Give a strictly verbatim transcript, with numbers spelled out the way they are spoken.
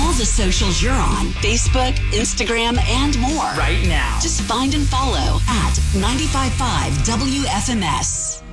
all the socials you're on, Facebook, Instagram, and more. Right now. Just find and follow at ninety-five point five W F M S.